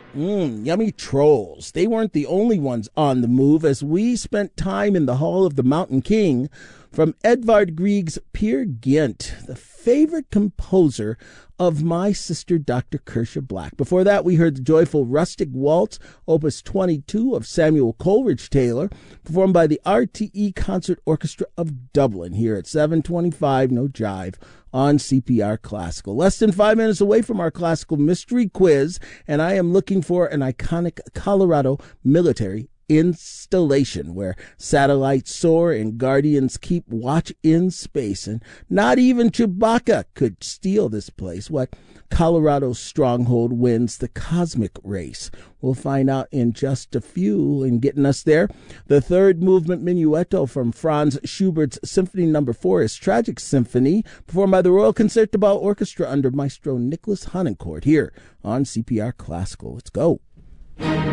Yummy trolls. They weren't the only ones on the move as we spent time in the Hall of the Mountain King from Edvard Grieg's Peer Gynt, the favorite composer of my sister, Dr. Kersha Black. Before that, we heard the joyful Rustic Waltz, Opus 22 of Samuel Coleridge Taylor, performed by the RTE Concert Orchestra of Dublin here at 7:25, no jive, on CPR Classical. Less than 5 minutes away from our classical mystery quiz, and I am looking for an iconic Colorado military installation where satellites soar and guardians keep watch in space, and not even Chewbacca could steal this place. What Colorado stronghold wins the cosmic race? We'll find out in just a few. And getting us there, the third movement minuetto from Franz Schubert's Symphony No. 4 is Tragic Symphony, performed by the Royal Concertgebouw Orchestra under Maestro Nicholas Honencourt here on CPR Classical. Let's go.